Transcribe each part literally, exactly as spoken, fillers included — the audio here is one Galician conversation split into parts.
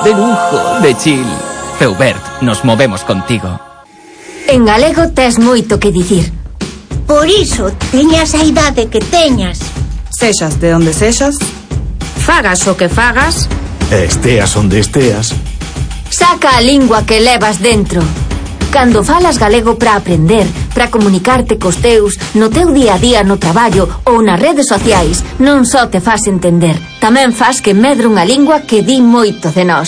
de lujo, de chill. Feubert, nos movemos contigo. En galego tes moito que dicir. Por iso, teñas a idade que teñas. Sexas de onde sexas, Fagas o que fagas, esteas onde esteas. saca a lingua que levas dentro. Cando falas galego para aprender, para comunicarte cos teus, no teu día a día no traballo ou nas redes sociais, non só te fas entender, tamén fas que medre unha lingua que di moito de nós.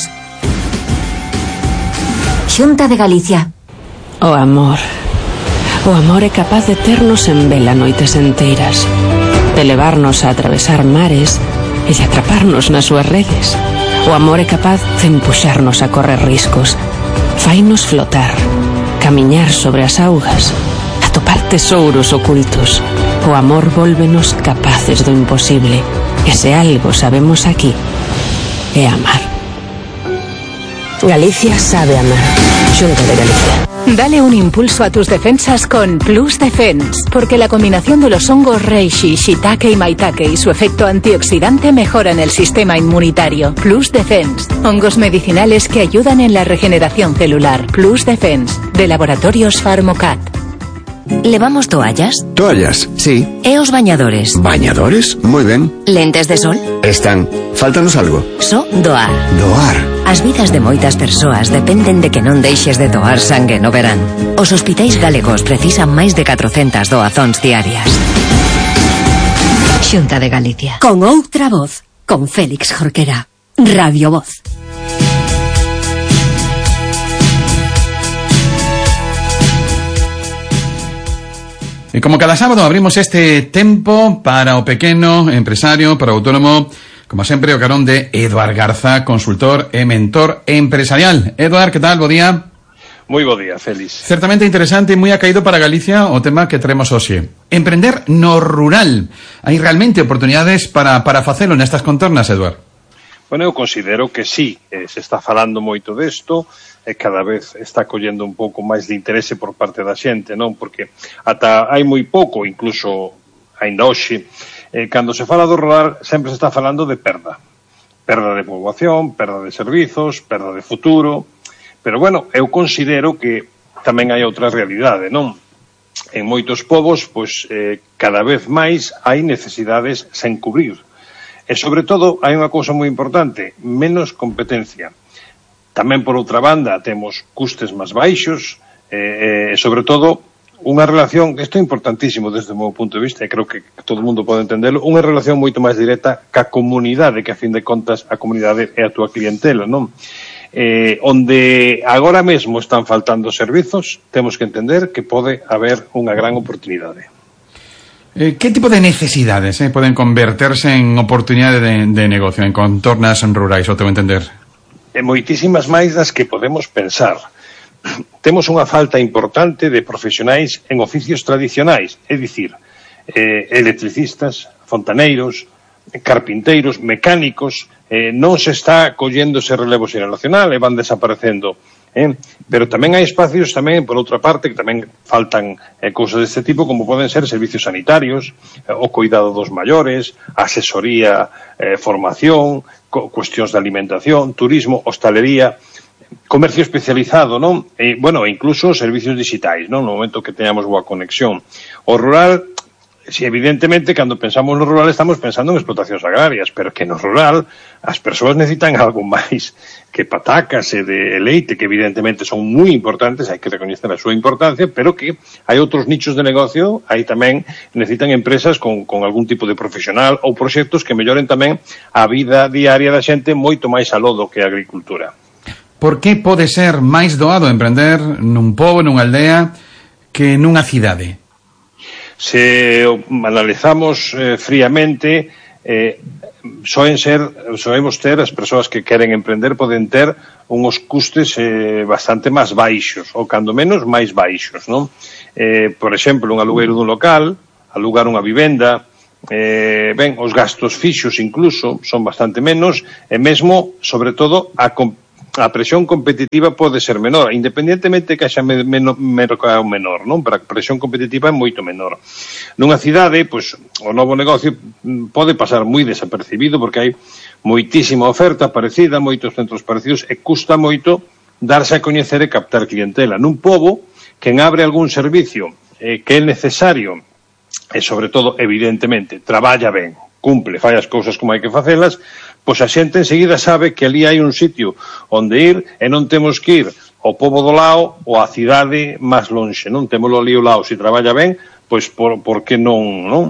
Xunta de Galicia. O amor. O amor é capaz de ternos en vela noites enteiras, de levarnos a atravesar mares e de atraparnos nas súas redes. O amor é capaz de empuxarnos a correr riscos, fainos flotar, camiñar sobre as augas, atopar tesouros ocultos. O amor vólvenos capaces do imposible, e se algo sabemos aquí é amar. Galicia sabe amar. Xunta de Galicia. Dale un impulso a tus defensas con Plus Defense, porque la combinación de los hongos reishi, shiitake y maitake y su efecto antioxidante mejoran el sistema inmunitario. Plus Defense, hongos medicinales que ayudan en la regeneración celular. Plus Defense, de Laboratorios Pharmocat. ¿Levamos toallas? Toallas, sí. ¿E os bañadores? ¿Bañadores? Muy ben. ¿Lentes de sol? Están. Fáltanos algo. So doar. Doar. As vidas de moitas persoas dependen de que non deixes de doar sangue no verán. Os hospitais galegos precisan máis de catrocentas doazóns diarias. Xunta de Galicia. Con outra voz, con Félix Jorquera. Radio Voz. E como cada sábado abrimos este tempo para o pequeno empresario, para o autónomo, como sempre o carón de Eduard Garza, consultor e mentor empresarial. Eduard, que tal? Bo día. Moi bo día, Félix. Certamente interesante e moi acaído para Galicia o tema que traemos hoxe. Emprender no rural. Hai realmente oportunidades para, para facelo nestas contornas, Eduard? Bueno, eu considero que sí, eh, se está falando moito desto, e cada vez está collendo un pouco máis de interese por parte da xente, non? Porque ata hai moi pouco, incluso aínda hoxe, eh, cando se fala do rural, sempre se está falando de perda. Perda de poboación, perda de servizos, perda de futuro. Pero, bueno, eu considero que tamén hai outra realidade, non? En moitos povos, pois, eh, cada vez máis hai necesidades sen cubrir. E, sobre todo, hai unha cousa moi importante, menos competencia. Tamén, por outra banda, temos custes máis baixos, e, eh, sobre todo, unha relación, isto é importantísimo desde o meu punto de vista, e creo que todo o mundo pode entenderlo, unha relación moito máis directa ca comunidade, que a fin de contas a comunidade é a túa clientela, non? Eh, onde agora mesmo están faltando servizos, temos que entender que pode haber unha gran oportunidade. Eh, que tipo de necesidades eh, poden converterse en oportunidade de, de negocio en contornas rurais, o teu entender? E moitísimas máis das que podemos pensar. Temos unha falta importante de profesionais en oficios tradicionais, é dicir, eh, electricistas, fontaneiros, carpinteiros, mecánicos, eh, non se está collendo ese relevo xeracional e van desaparecendo. Eh? Pero tamén hai espacios, tamén, por outra parte, que tamén faltan eh, cousas deste tipo, como poden ser servicios sanitarios, eh, o cuidado dos maiores, asesoría, eh, formación, co cuestións de alimentación, turismo, hostalería, comercio especializado, non? E, bueno, incluso servicios digitais, non? No momento que teñamos boa conexión. O rural, si evidentemente, cando pensamos no rural estamos pensando en explotacións agrarias, pero que no rural as persoas necesitan algo máis que patacas e de leite, que evidentemente son moi importantes, hai que recoñecer a súa importancia, pero que hai outros nichos de negocio, aí tamén necesitan empresas con, con algún tipo de profesional ou proxectos que melloren tamén a vida diaria da xente moito máis aló do que a agricultura. Por que pode ser máis doado emprender nun pobo, nunha aldea, que nunha cidade? Se analizamos eh, fríamente, eh, soen ser, soemos ter, as persoas que queren emprender poden ter uns custes eh, bastante máis baixos, ou cando menos máis baixos, non? Eh, por exemplo, un alugueiro dun local, alugar unha vivenda, eh, ben, os gastos fixos incluso son bastante menos, e mesmo, sobre todo, a a presión competitiva pode ser menor, independentemente que haxa menor, mercado menor, non? Pero a presión competitiva é moito menor. Nunha cidade, pois, o novo negocio pode pasar moi desapercibido porque hai moitísima oferta parecida, moitos centros parecidos, e custa moito darse a coñecer e captar clientela. Nun pobo, quen abre algún servicio eh, que é necesario e, sobre todo, evidentemente, traballa ben, cumple, fai as cousas como hai que facelas, pois a xente enseguida sabe que ali hai un sitio onde ir e non temos que ir ao pobo do lado ou á cidade máis lonxe, non témolo ali ao lado, se traballa ben, pois por, por que non, non?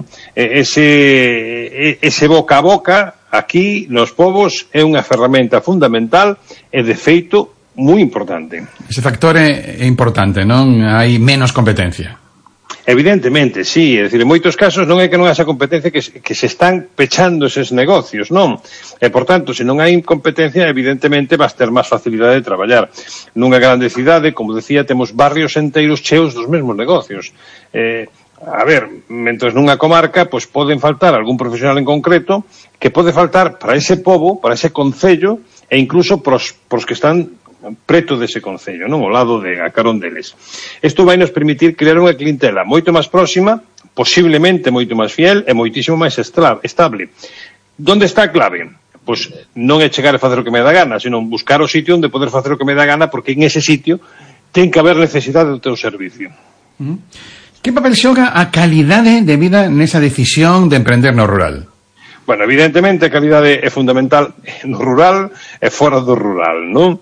Ese, ese boca a boca aquí nos povos é unha ferramenta fundamental e de feito moi importante. Ese factor é, é importante, non? Hai menos competencia. Evidentemente, sí, é dicir, en moitos casos non é que non haxa competencia, que, que se están pechando eses negocios, non? E, por tanto, se non hai competencia, evidentemente vas ter máis facilidade de traballar. Nunha grande cidade, como decía, temos barrios enteiros cheos dos mesmos negocios. Eh, a ver, mentres nunha comarca, pois poden faltar algún profesional en concreto que pode faltar para ese pobo, para ese concello, e incluso pros, pros que están preto dese concello, non? Ao lado de a carón deles. Isto vai nos permitir crear unha clientela moito máis próxima, posiblemente moito máis fiel e moitísimo máis estable. Donde está a clave? Pois non é chegar a facer o que me dá gana, senón buscar o sitio onde poder facer o que me dá gana, porque en ese sitio ten que haber necesidade do teu servicio. Uh-huh. Que papel xoga a calidade de vida nesa decisión de emprender no rural? Bueno, evidentemente a calidade é fundamental no rural e fora do rural, non?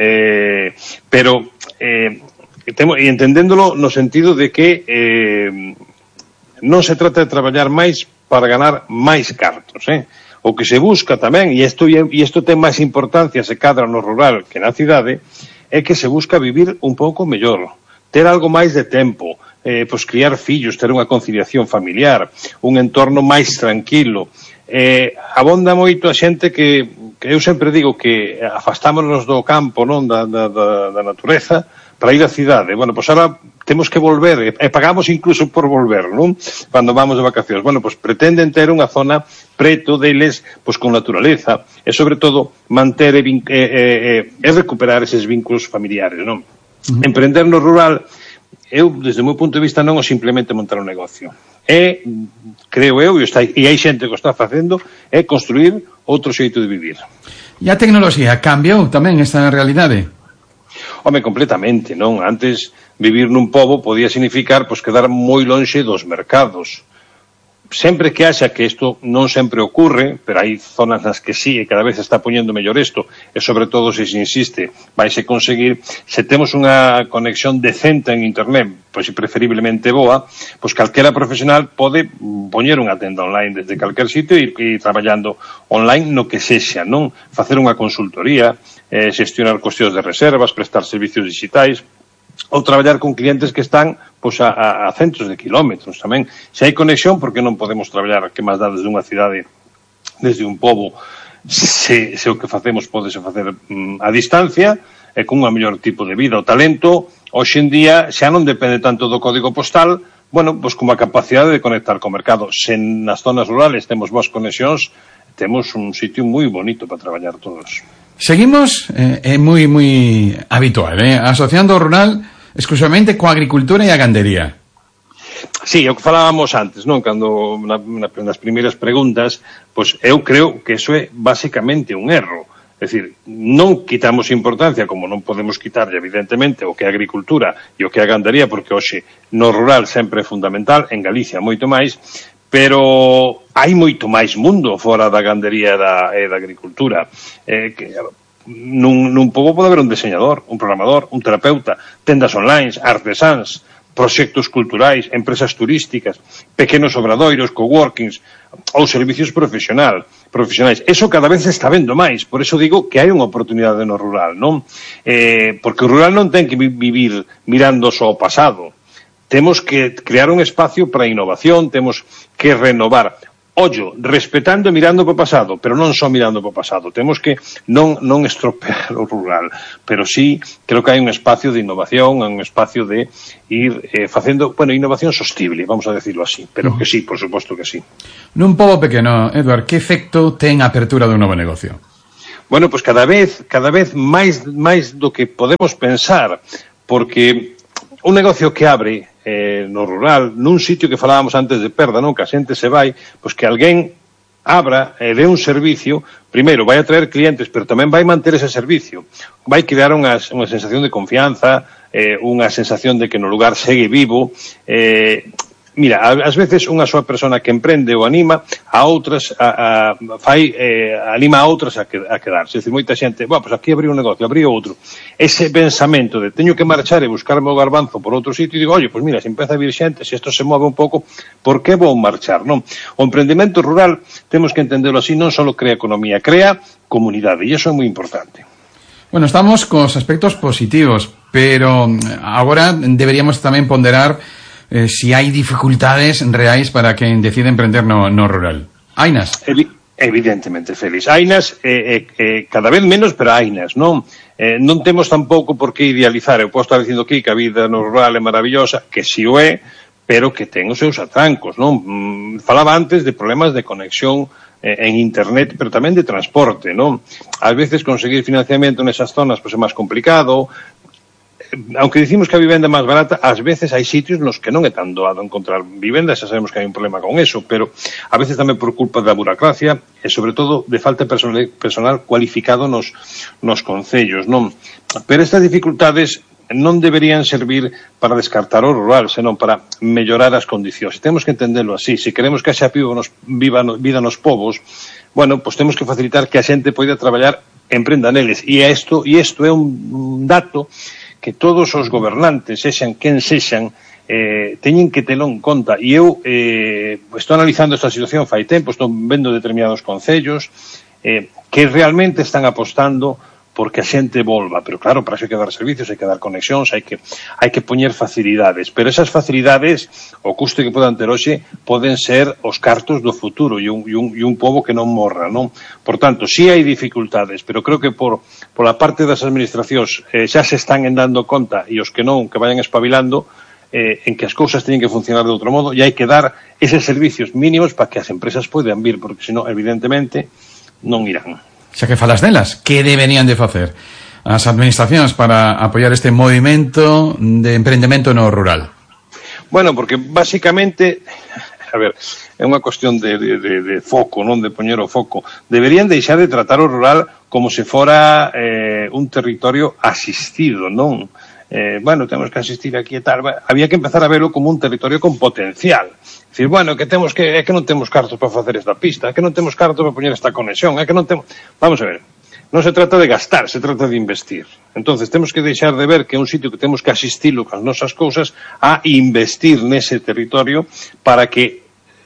Eh, pero eh, temo, e entendéndolo no sentido de que eh, non se trata de traballar máis para ganar máis cartos, eh? O que se busca tamén, e isto, e isto ten máis importancia se cadra no rural que na cidade, é que se busca vivir un pouco mellor, ter algo máis de tempo, eh, pois criar fillos, ter unha conciliación familiar, un entorno máis tranquilo. Eh, abonda moito a xente que, que eu sempre digo que afastámonos do campo, non, da, da, da, da natureza para ir á cidade. Bueno, pois ahora temos que volver, e, e pagamos incluso por volver, non? Cando vamos de vacacións. Bueno, pois pretenden ter unha zona preto deles, pois con naturaleza, e sobre todo manter e, e, e, e recuperar eses vínculos familiares, non? Uh-huh. Emprender no rural, eu, desde o meu punto de vista, non é simplemente montar un negocio. É, creo eu, e, está, e hai xente que o está facendo, é construir outro xeito de vivir. E a tecnoloxía cambiou tamén esta realidade? Home, completamente, non? Antes, vivir nun pobo podía significar pois, quedar moi lonxe dos mercados. Sempre que haxa que isto non sempre ocurre, pero hai zonas nas que sí, e cada vez se está poñendo mellor isto, e sobre todo se se insiste, vaise conseguir, se temos unha conexión decente en internet, pois preferiblemente boa, pois calquera profesional pode poñer unha tenda online desde calquer sitio e ir traballando online no que sexa, non? Facer unha consultoría, eh, xestionar cuestións de reservas, prestar servicios digitais, ou traballar con clientes que están pois, a, a, a centros de kilómetros tamén. Se hai conexión, porque non podemos traballar que máis dá desde unha cidade, desde un pobo, se, se o que facemos podese facer mm, a distancia e con un mellor tipo de vida. O talento, hoxe en día, xa non depende tanto do código postal, bueno, pois como a capacidade de conectar co mercado. Se nas zonas rurales temos boas conexións, temos un sitio moi bonito para traballar todos. Seguimos, é eh, moi moi habitual, eh, asociando o rural exclusivamente coa agricultura e a gandería. Sí, o que falábamos antes, non? Cando na, na, nas primeiras preguntas, pois eu creo que eso é basicamente un erro. É dicir, non quitamos importancia, como non podemos quitarlle, evidentemente, o que é a agricultura e o que é a gandería, porque hoxe no rural sempre é fundamental, en Galicia moito máis, pero hai moito máis mundo fora da gandería e da, e da agricultura. Eh, que, nun, nun pobo pode haber un diseñador, un programador, un terapeuta, tendas online, artesáns, proxectos culturais, empresas turísticas, pequenos obradoiros, coworkings ou servicios profesional, profesionais. Eso cada vez está vendo máis, por eso digo que hai unha oportunidade no rural, non? Eh, porque o rural non ten que vivir mirando só o pasado. Temos que crear un espacio para a innovación, temos que renovar. Ollo, respetando e mirando para o pasado, pero non só mirando para o pasado. Temos que non, non estropear o rural, pero sí, creo que hai un espacio de innovación, un espacio de ir eh, facendo, bueno, innovación sostible, vamos a decirlo así, pero uh-huh. que sí, por suposto que sí. Nun pobo pequeno, Eduard, que efecto ten a apertura dun novo negocio? Bueno, pois cada vez, cada vez máis, máis do que podemos pensar, porque un negocio que abre eh, no rural, nun sitio que falábamos antes de perda, non? Que a xente se vai, pois que alguén abra e eh, dé un servicio, primeiro vai atraer clientes, pero tamén vai manter ese servicio, vai crear unha, unha sensación de confianza, eh, unha sensación de que no lugar segue vivo. eh, Mira, ás veces unha soa persona que emprende ou anima a outras, a, a, fai, eh, anima a outras a, que, a quedarse. É dicir, moita xente, bueno, pois aquí abrí un negocio, abrí outro. Ese pensamento de teño que marchar e buscarme o garbanzo por outro sitio, e digo, oye, pois mira, se empeza a vir xente, se isto se move un pouco, por que vou marchar, non? O emprendemento rural, temos que entenderlo así, non só crea economía, crea comunidade, e iso é moi importante. Bueno, estamos cos aspectos positivos, pero agora deberíamos tamén ponderar Eh, si hai dificultades reais para quen decide emprender no, no rural. Hainas? Evi evidentemente, Félix. Hainas, eh, eh, cada vez menos, pero hainas, non? Eh, non temos tampouco por que idealizar. Eu posso estar dicindo aquí que a vida no rural é maravillosa, que si o é, pero que ten os seus atrancos, non? Mm, falaba antes de problemas de conexión eh, en internet, pero tamén de transporte, non? Ás veces conseguir financiamento nesas zonas pois, é máis complicado. Aunque dicimos que a vivenda é máis barata, ás veces hai sitios nos que non é tan doado encontrar vivenda, xa sabemos que hai un problema con eso, pero a veces tamén por culpa da burocracia e sobre todo de falta de personal, personal cualificado nos, nos concellos, non? Pero estas dificultades non deberían servir para descartar o rural, senón para mellorar as condicións. Temos que entenderlo así. Se queremos que xa viva nos, viva, vida nos povos, bueno, pois temos que facilitar que a xente poida traballar e emprenda neles. E isto, e isto é un dato que todos os gobernantes, sexan quen sexan, eh, teñen que telo en conta. E eu eh, estou analizando esta situación fai tempo, estou vendo determinados concellos eh, que realmente están apostando porque a xente volva, pero claro, para iso hai que dar servicios, hai que dar conexións, hai que, hai que poñer facilidades, pero esas facilidades, o custo que podan ter hoxe, poden ser os cartos do futuro e un, e un, e un pobo que non morra, non? Por tanto, sí hai dificultades, pero creo que por, por a parte das administracións eh, xa se están en dando conta e os que non, que vayan espabilando, eh, en que as cousas teñen que funcionar de outro modo e hai que dar eses servicios mínimos para que as empresas poidan vir, porque senón, evidentemente, non irán. Xa que falas delas, que deberían de facer as administracións para apoiar este movimento de emprendemento no rural? Bueno, porque basicamente, a ver, é unha cuestión de, de, de, de foco, non de poñer o foco. Deberían deixar de tratar o rural como se fora eh, un territorio asistido, non? Eh, bueno, temos que asistir aquí e tal. Había que empezar a verlo como un territorio con potencial. Dicir, bueno, que temos que, é que non temos cartos para facer esta pista, é que non temos cartos para poñer esta conexión, é que non temos... Vamos a ver, non se trata de gastar, se trata de investir. Entonces, temos que deixar de ver que é un sitio que temos que asistilo con as nosas cousas a investir nese territorio para que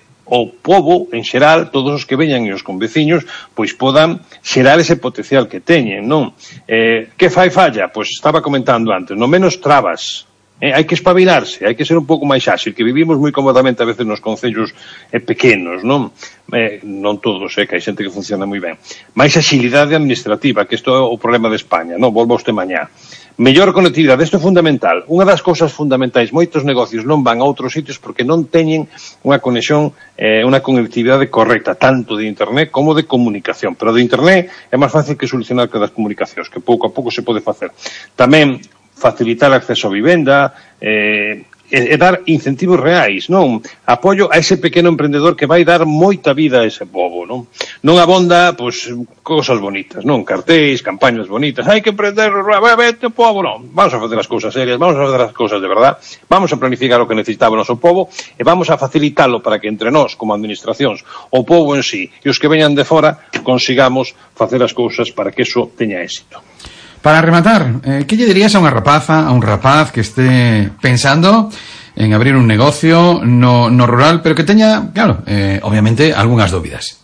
o pobo, en xeral, todos os que veñan e os conveciños, pois podan xerar ese potencial que teñen, non? Eh, que fai falla? Pois estaba comentando antes, no menos trabas. Eh, hai que espabilarse, hai que ser un pouco máis áxil, que vivimos moi cómodamente a veces nos concellos eh, pequenos, non? Eh, non todos, eh, que hai xente que funciona moi ben. Máis axilidade administrativa, que isto é o problema de España, non? Volvo a usted mañá. Mellor conectividade, isto é fundamental. Unha das cousas fundamentais, moitos negocios non van a outros sitios porque non teñen unha conexión, eh, unha conectividade correcta, tanto de internet como de comunicación. Pero de internet é máis fácil que solucionar que das comunicacións, que pouco a pouco se pode facer. Tamén facilitar acceso a vivenda, eh, e, e dar incentivos reais, non? Apoio a ese pequeno emprendedor que vai dar moita vida a ese pobo, non? Non abonda, pois, cousas bonitas, non? Cartéis, campañas bonitas, hai que emprender, vete o pobo, non? Vamos a facer as cousas serias, vamos a facer as cousas de verdad, vamos a planificar o que necesitaba o noso pobo e vamos a facilitalo para que entre nós, como administracións, o pobo en sí e os que veñan de fora, consigamos facer as cousas para que eso teña éxito. Para rematar, eh, que lle dirías a unha rapaza, a un rapaz que este pensando en abrir un negocio no, no rural, pero que teña, claro, eh, obviamente, algunhas dúbidas?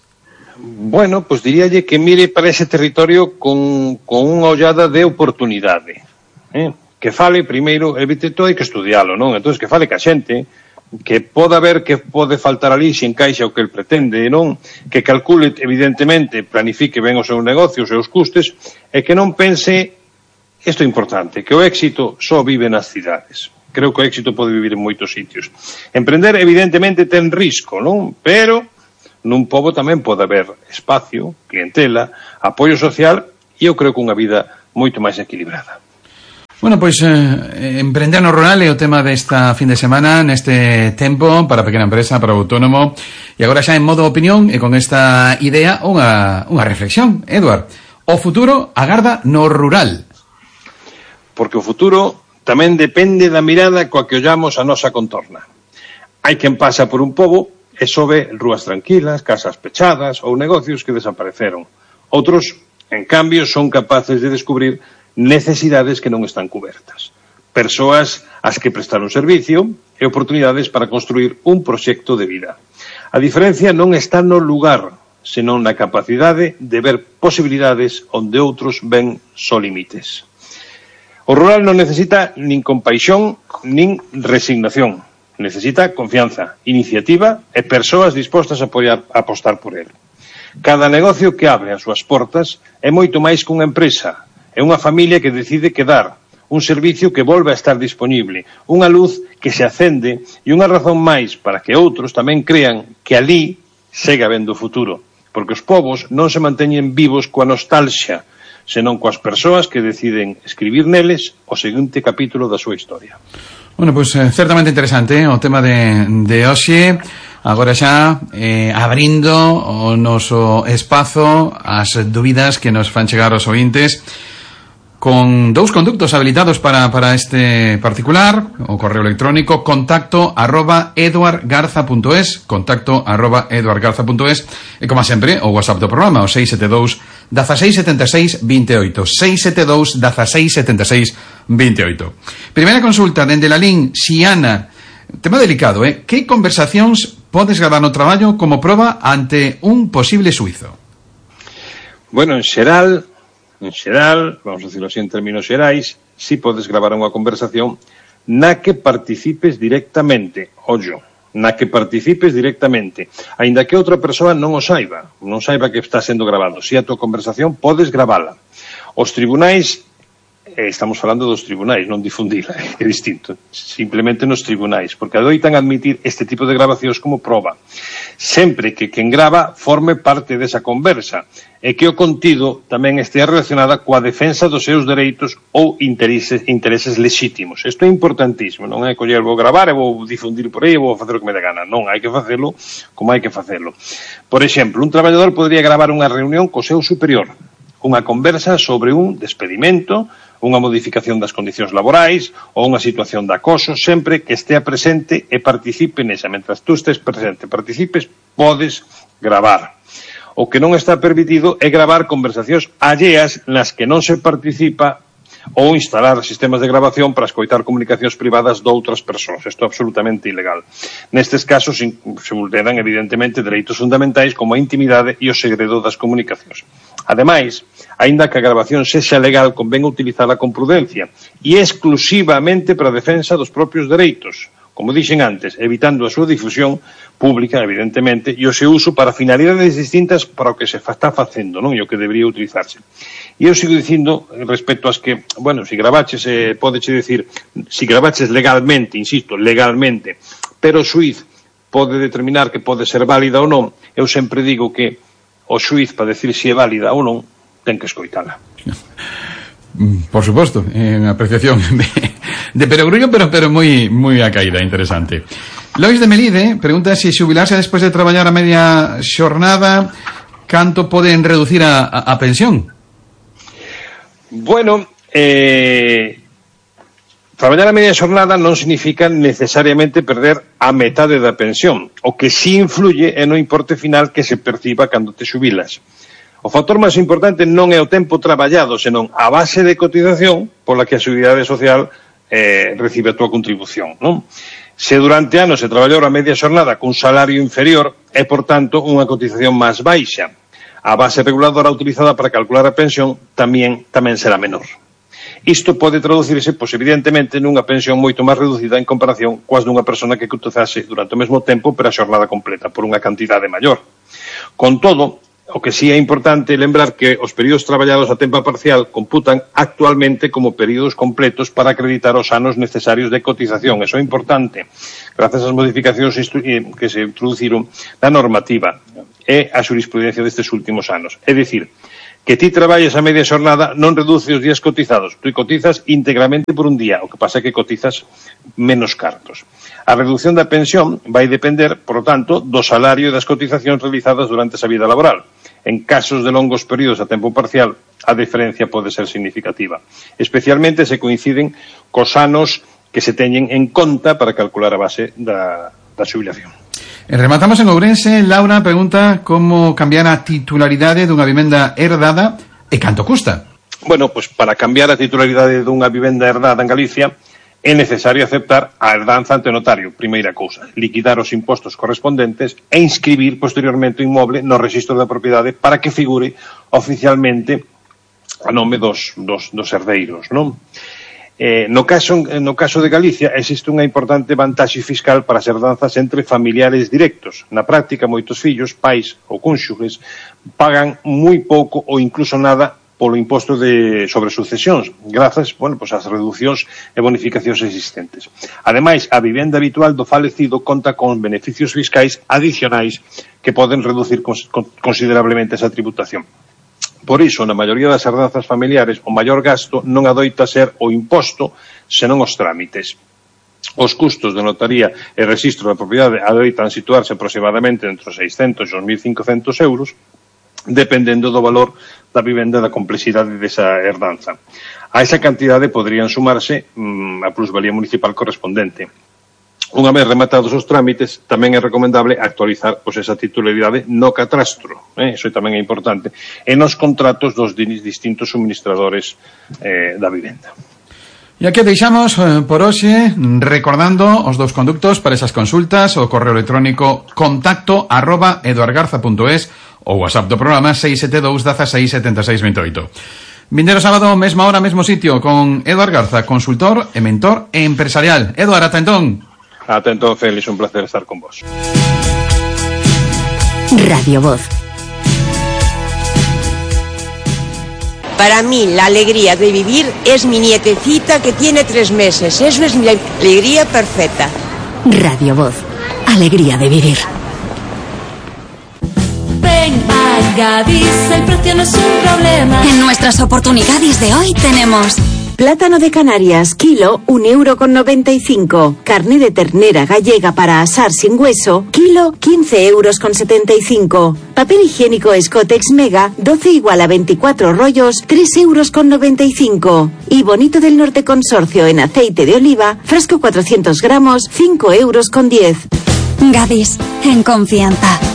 Bueno, pues diríalle que mire para ese territorio con, con unha ollada de oportunidade. Eh? Que fale, primeiro, evite todo, hai que estudialo, non? Entón, que fale ca xente, que poda ver que pode faltar ali se encaixa o que el pretende, non? Que calcule, evidentemente, planifique ben o seu negocio, os seus custes, e que non pense, isto é importante, que o éxito só vive nas cidades. Creo que o éxito pode vivir en moitos sitios. Emprender, evidentemente, ten risco, non? Pero nun pobo tamén pode haber espacio, clientela, apoio social e eu creo que unha vida moito máis equilibrada. Bueno, pois eh, emprender no rural é o tema desta fin de semana, neste tempo para pequena empresa, para o autónomo, e agora xa en modo opinión e con esta idea unha, unha reflexión. Eduard, o futuro agarda no rural. Porque o futuro tamén depende da mirada coa que ollamos a nosa contorna. Hai quen pasa por un pobo e sobe rúas tranquilas, casas pechadas ou negocios que desapareceron. Outros, en cambio, son capaces de descubrir necesidades que non están cubertas. Persoas ás que prestar un servicio e oportunidades para construir un proxecto de vida. A diferencia non está no lugar, senón na capacidade de ver posibilidades onde outros ven só límites. O rural non necesita nin compaixón nin resignación. Necesita confianza, iniciativa e persoas dispostas a apoiar, a apostar por el. Cada negocio que abre as súas portas é moito máis que unha empresa. É unha familia que decide quedar, un servicio que volve a estar disponible, unha luz que se acende e unha razón máis para que outros tamén crean que ali segue habendo futuro. Porque os povos non se manteñen vivos coa nostalgia, senón coas persoas que deciden escribir neles o seguinte capítulo da súa historia. Bueno, pois pues, eh, certamente interesante eh, o tema de, de hoxe. Agora xa eh, abrindo o noso espazo ás dúbidas que nos fan chegar os ointes, con dous conductos habilitados para, para este particular, o correo electrónico contacto arroba eduardgarza punto es, contacto arroba eduardgarza punto es, e como sempre o WhatsApp do programa, o seis sete dous, dieciséis setenta e seis, veintiocho, seis sete dous, dieciséis setenta e seis, veintiocho. Primeira consulta dende la lin Xiana, tema delicado, eh? Que conversacións podes gravar no traballo como proba ante un posible suizo? Bueno, en xeral... En xeral, vamos a decirlo así en términos xerais, si podes gravar unha conversación na que participes directamente, ollo, na que participes directamente, aínda que outra persoa non o saiba, non saiba que está sendo grabado. Si a tua conversación podes gravala. Os tribunais, eh, estamos falando dos tribunais, non difundila, é distinto, simplemente nos tribunais, porque adoitan admitir este tipo de grabacións como proba, sempre que quen grava forme parte desa conversa, e que o contido tamén estea relacionada coa defensa dos seus dereitos ou intereses, intereses lexítimos. Isto é importantísimo, non é coller, vou gravar e vou difundir por aí e vou facer o que me dé gana. Non, hai que facelo como hai que facelo. Por exemplo, un traballador podría gravar unha reunión co seu superior, unha conversa sobre un despedimento, unha modificación das condicións laborais ou unha situación de acoso, sempre que estea presente e participe nesa. Mentras tú estés presente, participes, podes gravar. O que non está permitido é gravar conversacións alleas nas que non se participa ou instalar sistemas de grabación para escoitar comunicacións privadas de outras persoas. Isto é absolutamente ilegal. Nestes casos se vulneran evidentemente dereitos fundamentais como a intimidade e o segredo das comunicacións. Ademais, aínda que a grabación sexa legal, convén utilizala con prudencia e exclusivamente para a defensa dos propios dereitos, como dixen antes, evitando a súa difusión pública, evidentemente, e o seu uso para finalidades distintas para o que se está facendo, non? E o que debería utilizarse. E eu sigo dicindo, respecto ás que, bueno, se gravaches, eh, podeche decir, se gravaches legalmente, insisto, legalmente, pero o xuiz pode determinar que pode ser válida ou non, eu sempre digo que o xuiz, para decir se é válida ou non, ten que escoitala. Por suposto, é unha apreciación de, de perogrullo, pero, pero moi, moi a caída, interesante. Lois de Melide pregunta se xubilarse despois de traballar a media xornada, canto poden reducir a, a, a pensión? Bueno, eh, traballar a media xornada non significa necesariamente perder a metade da pensión. O que sí influye é no importe final que se perciba cando te xubilas. O factor máis importante non é o tempo traballado, senón a base de cotización pola que a Seguridade Social eh, recibe a túa contribución, non? Se durante anos se traballou a media xornada cun salario inferior, é, por tanto, unha cotización máis baixa. A base reguladora utilizada para calcular a pensión tamén, tamén será menor. Isto pode traducirse, pois, evidentemente, nunha pensión moito máis reducida en comparación coas dunha persona que cotizase durante o mesmo tempo pero a xornada completa, por unha cantidade maior. Con todo, o que sí é importante lembrar que os períodos traballados a tempo parcial computan actualmente como períodos completos para acreditar os anos necesarios de cotización. Eso é importante, grazas ás modificacións que se introduciron na normativa e a xurisprudencia destes últimos anos. É dicir, Que ti traballes a media xornada non reduce os días cotizados. Tú cotizas íntegramente por un día, o que pasa é que cotizas menos cartos. A reducción da pensión vai depender, por lo tanto, do salario e das cotizacións realizadas durante esa vida laboral. En casos de longos períodos a tempo parcial, a diferencia pode ser significativa, especialmente se coinciden cos anos que se teñen en conta para calcular a base da, da xubilación. E rematamos en Ourense. Laura pregunta como cambiar a titularidade dunha vivenda herdada e canto custa. Bueno, pois para cambiar a titularidade dunha vivenda herdada en Galicia é necesario aceptar a herdanza ante notario, primeira cousa, liquidar os impostos correspondentes e inscribir posteriormente o inmoble no rexistro da propiedade para que figure oficialmente a nome dos, dos, dos herdeiros, non? Eh, no, caso, no caso de Galicia existe unha importante vantaxe fiscal para as herdanzas entre familiares directos. Na práctica, moitos fillos, pais ou cónxuges pagan moi pouco ou incluso nada polo imposto de sobre sucesións, grazas, bueno, pues ás reducións e bonificacións existentes. Ademais, a vivenda habitual do falecido conta con beneficios fiscais adicionais que poden reducir cons considerablemente esa tributación. Por iso, na maioría das herdanzas familiares, o maior gasto non adoita ser o imposto, senón os trámites. Os custos de notaría e rexistro da propiedade adoitan situarse aproximadamente entre os seiscentos e os mil cincocentos euros, dependendo do valor da vivenda e da complexidade desa herdanza. A esa cantidade poderían sumarse mmm, a plusvalía municipal correspondente. Unha vez rematados os trámites, tamén é recomendable actualizar pois, esa titularidade no catastro, eh? Iso tamén é importante, e nos contratos dos distintos suministradores eh, da vivenda. E aquí deixamos eh, por hoxe, recordando os dous conductos para esas consultas, o correo electrónico contacto arroba eduargarza punto es ou WhatsApp do programa seis sete dous, dezasseis, setenta e seis, vinte e oito. Vindero sábado, mesma hora, mesmo sitio, con Eduard Garza, consultor e mentor empresarial. Eduard, ata entón. Ata entón, Félix, un placer estar con vos. Radio Voz. Para mí, la alegría de vivir es mi nietecita que tiene tres meses. Eso es mi alegría perfecta. Radio Voz. Alegría de vivir. Ven a Gadis, el precio no es un problema. En nuestras oportunidades de hoy tenemos plátano de Canarias, kilo, un euro con noventa y cinco. Carne de ternera gallega para asar sin hueso, kilo, quince euros con setenta y cinco. Papel higiénico Scottex Mega, doce igual a veinticuatro rollos, tres euros con noventa y cinco. Y Bonito del Norte Consorcio en aceite de oliva, frasco cuatrocientos gramos, cinco euros con diez. Gadis, en confianza.